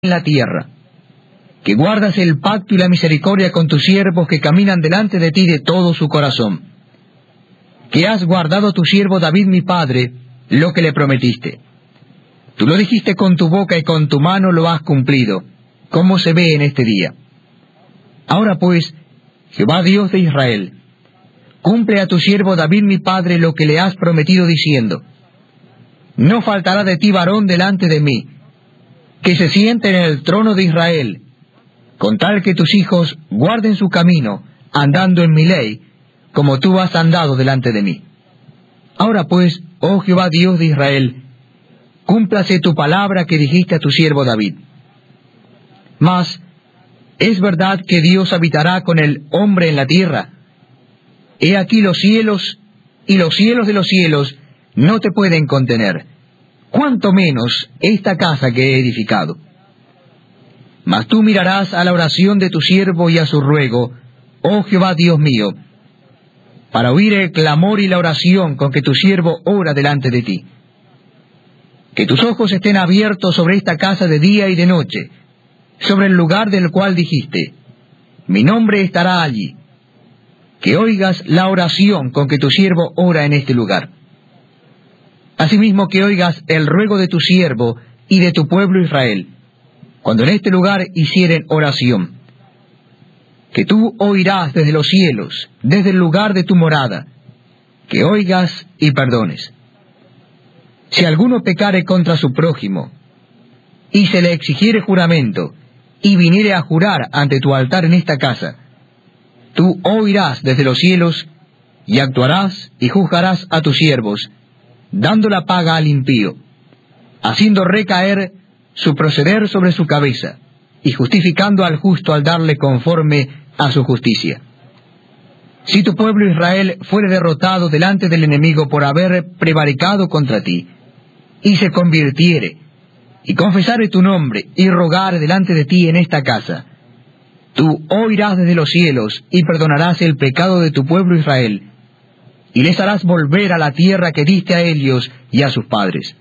en la tierra, que guardas el pacto y la misericordia con tus siervos que caminan delante de ti de todo su corazón, que has guardado a tu siervo David mi padre lo que le prometiste. Tú lo dijiste con tu boca y con tu mano lo has cumplido, como se ve en este día. Ahora pues, Jehová Dios de Israel, cumple a tu siervo David mi padre lo que le has prometido diciendo: no faltará de ti varón delante de mí, que se siente en el trono de Israel, con tal que tus hijos guarden su camino, andando en mi ley, como tú has andado delante de mí. Ahora pues, oh Jehová Dios de Israel, cúmplase tu palabra que dijiste a tu siervo David. Mas, ¿es verdad que Dios habitará con el hombre en la tierra? He aquí los cielos y los cielos de los cielos no te pueden contener, cuanto menos esta casa que he edificado. Mas tú mirarás a la oración de tu siervo y a su ruego, oh Jehová Dios mío, para oír el clamor y la oración con que tu siervo ora delante de ti. Que tus ojos estén abiertos sobre esta casa de día y de noche, sobre el lugar del cual dijiste: mi nombre estará allí. Que oigas la oración con que tu siervo ora en este lugar. Asimismo que oigas el ruego de tu siervo y de tu pueblo Israel, cuando en este lugar hicieren oración. Que tú oirás desde los cielos, desde el lugar de tu morada, que oigas y perdones. Si alguno pecare contra su prójimo, y se le exigiere juramento, y viniere a jurar ante tu altar en esta casa, tú oirás desde los cielos, y actuarás y juzgarás a tus siervos, dando la paga al impío, haciendo recaer su proceder sobre su cabeza, y justificando al justo al darle conforme a su justicia. Si tu pueblo Israel fuere derrotado delante del enemigo por haber prevaricado contra ti, y se convirtiere, y confesare tu nombre, y rogare delante de ti en esta casa, tú oirás desde los cielos, y perdonarás el pecado de tu pueblo Israel, y les harás volver a la tierra que diste a ellos y a sus padres.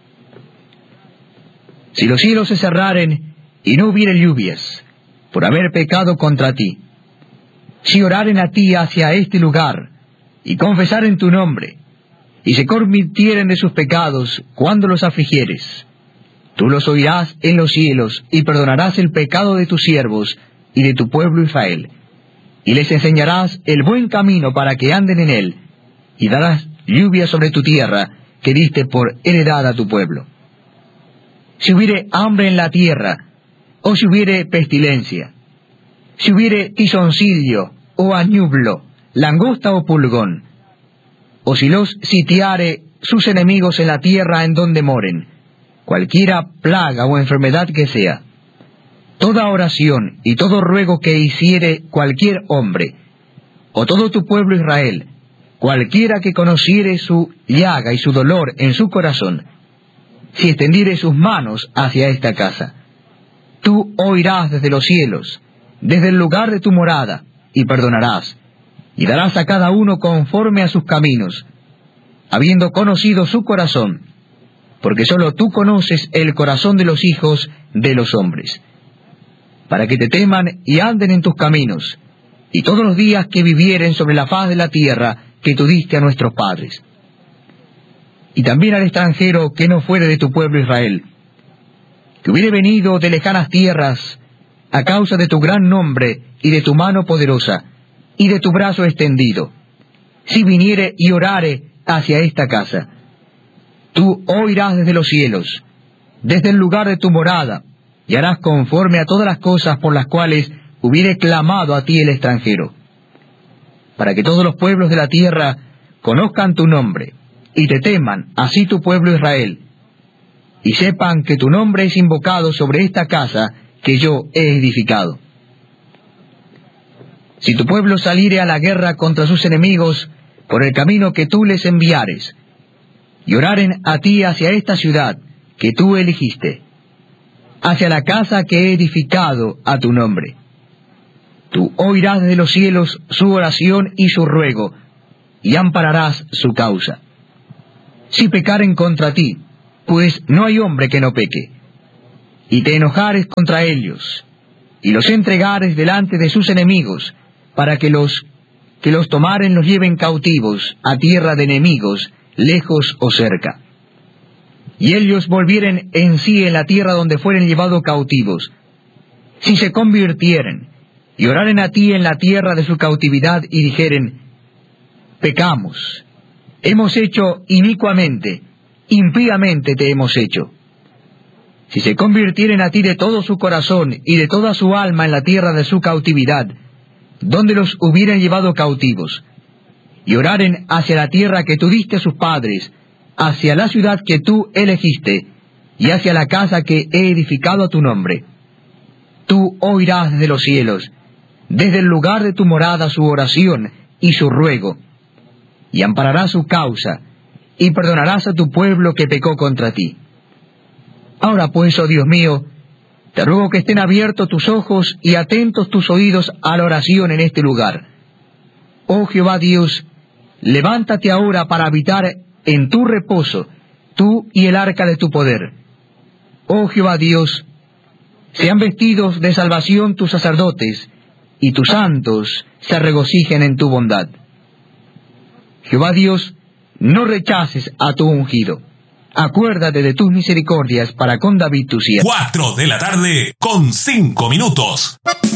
Si los cielos se cerraren, y no hubiere lluvias, por haber pecado contra ti, si oraren a ti hacia este lugar, y confesaren tu nombre, y se convirtieren de sus pecados cuando los afligieres, tú los oirás en los cielos, y perdonarás el pecado de tus siervos y de tu pueblo Israel, y les enseñarás el buen camino para que anden en él, y darás lluvia sobre tu tierra que diste por heredad a tu pueblo. Si hubiere hambre en la tierra, o si hubiere pestilencia, si hubiere tizoncillo, o añublo, langosta o pulgón, o si los sitiare sus enemigos en la tierra en donde moren, cualquiera plaga o enfermedad que sea, toda oración y todo ruego que hiciere cualquier hombre, o todo tu pueblo Israel, cualquiera que conociere su llaga y su dolor en su corazón, si extendiere sus manos hacia esta casa, tú oirás desde los cielos, desde el lugar de tu morada, y perdonarás, y darás a cada uno conforme a sus caminos, habiendo conocido su corazón, porque sólo tú conoces el corazón de los hijos de los hombres, para que te teman y anden en tus caminos, y todos los días que vivieren sobre la faz de la tierra que tú diste a nuestros padres. Y también al extranjero que no fuere de tu pueblo Israel, que hubiere venido de lejanas tierras, a causa de tu gran nombre y de tu mano poderosa, y de tu brazo extendido, si viniere y orare hacia esta casa, tú oirás desde los cielos, desde el lugar de tu morada, y harás conforme a todas las cosas por las cuales hubiere clamado a ti el extranjero, para que todos los pueblos de la tierra conozcan tu nombre, y te teman, así tu pueblo Israel, y sepan que tu nombre es invocado sobre esta casa que yo he edificado. Si tu pueblo saliere a la guerra contra sus enemigos por el camino que tú les enviares, y oraren a ti hacia esta ciudad que tú elegiste, hacia la casa que he edificado a tu nombre, tú oirás desde los cielos su oración y su ruego, y ampararás su causa. Si pecaren contra ti, pues no hay hombre que no peque, y te enojares contra ellos, y los entregares delante de sus enemigos, para que los tomaren los lleven cautivos a tierra de enemigos, lejos o cerca. Y ellos volvieren en sí en la tierra donde fueren llevados cautivos, si se convirtieren, y oraren a ti en la tierra de su cautividad, y dijeren, pecamos, hemos hecho inicuamente, impíamente te hemos hecho. Si se convirtieren a ti de todo su corazón y de toda su alma en la tierra de su cautividad, donde los hubieran llevado cautivos, y oraren hacia la tierra que tú diste a sus padres, hacia la ciudad que tú elegiste, y hacia la casa que he edificado a tu nombre, tú oirás desde los cielos, desde el lugar de tu morada, su oración y su ruego, y ampararás su causa, y perdonarás a tu pueblo que pecó contra ti. Ahora pues, oh Dios mío, te ruego que estén abiertos tus ojos y atentos tus oídos a la oración en este lugar. Oh Jehová Dios, levántate ahora para habitar en tu reposo, tú y el arca de tu poder. Oh Jehová Dios, sean vestidos de salvación tus sacerdotes, y tus santos se regocijen en tu bondad. Jehová Dios, no rechaces a tu ungido. Acuérdate de tus misericordias para con David tu siervo. 4 de la tarde con 5 minutos.